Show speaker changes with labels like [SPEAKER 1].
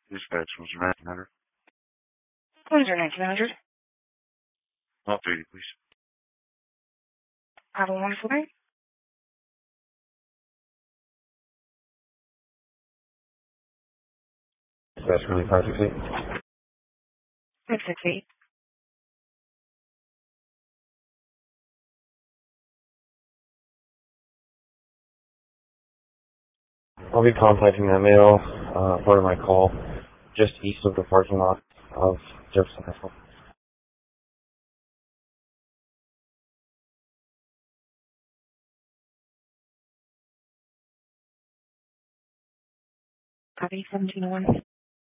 [SPEAKER 1] Dispatch, what's your matter?
[SPEAKER 2] What is your 1900?
[SPEAKER 1] Off duty, please.
[SPEAKER 2] Have a wonderful day.
[SPEAKER 3] Dispatch, really 568.
[SPEAKER 2] 668.
[SPEAKER 3] I'll be contacting that male, part of my call, just east of the parking lot of Jefferson High School.
[SPEAKER 2] Copy 1701.